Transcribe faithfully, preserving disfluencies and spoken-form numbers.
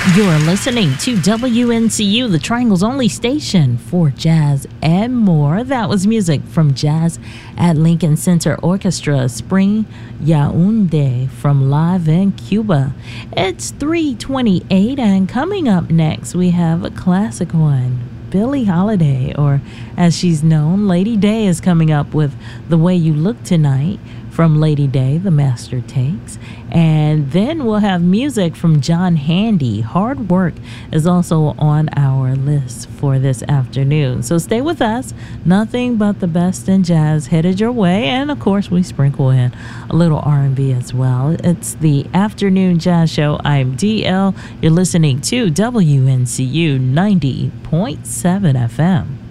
You're listening to W N C U, the Triangle's only station for jazz and more. That was music from Jazz at Lincoln Center Orchestra, Spring Yaoundé from Live in Cuba. It's three twenty-eight, and coming up next, we have a classic one. Billie Holiday, or as she's known, Lady Day, is coming up with The Way You Look Tonight from Lady Day, The Master Takes. And then we'll have music from John Handy. Hard Work is also on our list for this afternoon. So stay with us. Nothing but the best in jazz headed your way. And of course, we sprinkle in a little R and B as well. It's the Afternoon Jazz Show. I'm D L. You're listening to W N C U ninety point seven F M.